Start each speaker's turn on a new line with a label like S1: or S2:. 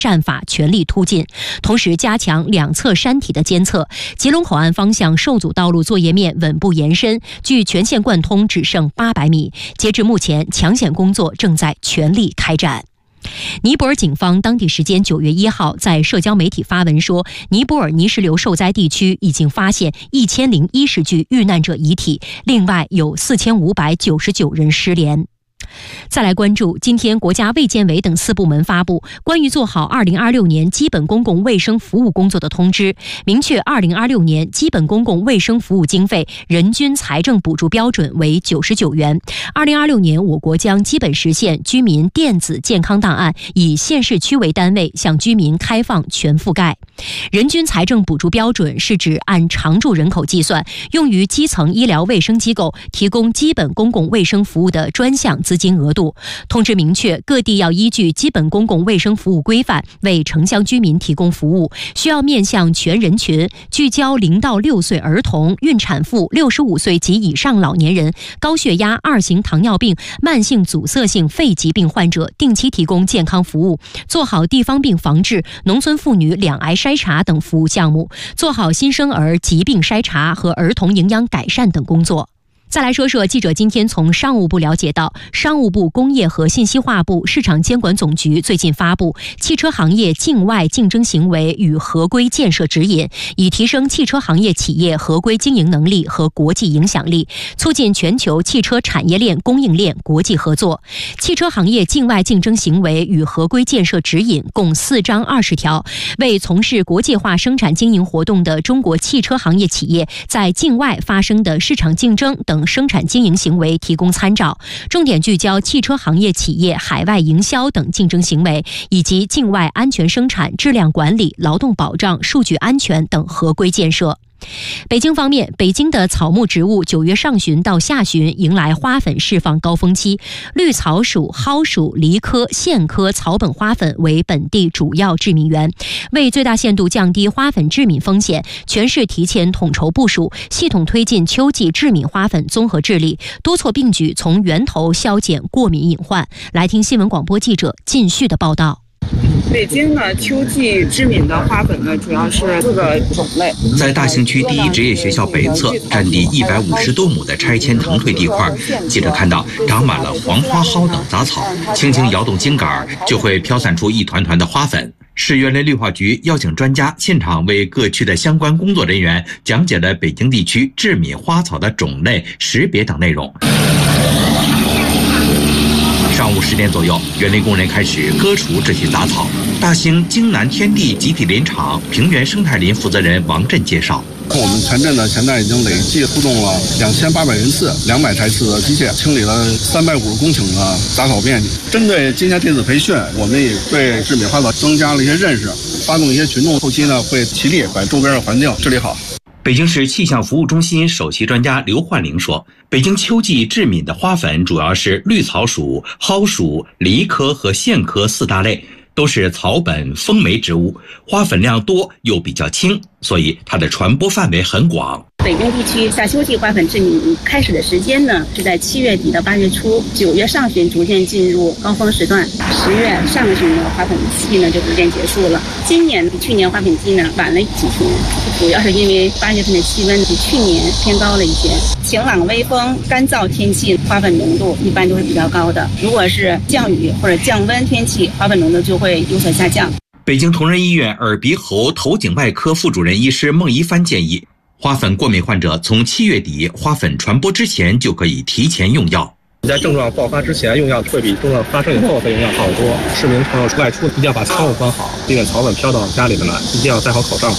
S1: 战法全力突进，同时加强两侧山体的监测。吉隆口岸方向受阻道路作业面稳步延伸，距全线贯通只剩800米。截至目前，抢险工作正在全力开展。尼泊尔警方当地时间9月1号在社交媒体发文说，尼泊尔泥石流受灾地区已经发现1010具遇难者遗体，另外有4599人失联。再来关注，今天国家卫健委等4部门发布关于做好2026年基本公共卫生服务工作的通知，明确2026年基本公共卫生服务经费人均财政补助标准为99元。2026年我国将基本实现居民电子健康档案以县市区为单位向居民开放全覆盖。人均财政补助标准是指按常住人口计算，用于基层医疗卫生机构提供基本公共卫生服务的专项资金额度。通知明确，各地要依据基本公共卫生服务规范为城乡居民提供服务，需要面向全人群，聚焦0到6岁儿童、孕产妇、65岁及以上老年人、高血压、2型糖尿病、慢性阻塞性肺疾病患者，定期提供健康服务，做好地方病防治、农村妇女两癌筛查等服务项目，做好新生儿疾病筛查和儿童营养改善等工作。再来说说，记者今天从商务部了解到，商务部工业和信息化部市场监管总局最近发布汽车行业境外竞争行为与合规建设指引，以提升汽车行业企业合规经营能力和国际影响力，促进全球汽车产业链供应链国际合作。汽车行业境外竞争行为与合规建设指引共4章20条，为从事国际化生产经营活动的中国汽车行业企业在境外发生的市场竞争等生产经营行为提供参照，重点聚焦汽车行业企业海外营销等竞争行为，以及境外安全生产、质量管理、劳动保障、数据安全等合规建设。北京方面，北京的草木植物9月上旬到下旬迎来花粉释放高峰期，绿草属、蒿属、梨科、苋科草本花粉为本地主要致敏源。为最大限度降低花粉致敏风险，全市提前统筹部署，系统推进秋季致敏花粉综合治理，多措并举，从源头消减过敏隐患。来听新闻广播记者靳旭的报道。
S2: 北京呢，秋季致敏的花粉呢，主要是4个种类。
S3: 在大兴区第一职业学校北侧，占地150多亩的拆迁腾退地块，记者看到长满了黄花蒿等杂草，轻轻摇动茎杆，就会飘散出一团团的花粉。市园林绿化局邀请专家现场为各区的相关工作人员讲解了北京地区致敏花草的种类、识别等内容。上午10点左右，园林工人开始割除这些杂草。大兴京南天地集体林场平原生态林负责人王震介绍，
S4: 我们全镇呢，现在已经累计出动了2800人次，200台次的机械，清理了350公顷的杂草面积。针对今天这次培训，我们也对致敏花草增加了一些认识，发动一些群众，后期呢会齐力把周边的环境治理好。
S3: 北京市气象服务中心首席专家刘焕玲说，北京秋季致敏的花粉主要是绿草属、蒿属、梨科和苋科4大类，都是草本风媒植物，花粉量多又比较轻，所以它的传播范围很广。
S5: 北京地区夏秋季花粉致敏开始的时间呢，是在7月底到8月初，9月上旬逐渐进入高峰时段，10月上旬的花粉季呢就逐渐结束了。今年比去年花粉季呢晚了几天，主要是因为8月份的气温比去年偏高了一些。晴朗微风、干燥天气，花粉浓度一般都是比较高的。如果是降雨或者降温天气，花粉浓度就会有所下降。
S3: 北京同仁医院耳鼻喉头颈外科副主任医师孟一帆建议，花粉过敏患者从7月底花粉传播之前就可以提前用药。
S6: 在症状爆发之前用药会比症状发生以后再用药好得多。市民朋友外出一定要把窗户关好，避免草粉飘到家里面来，一定要戴好口罩。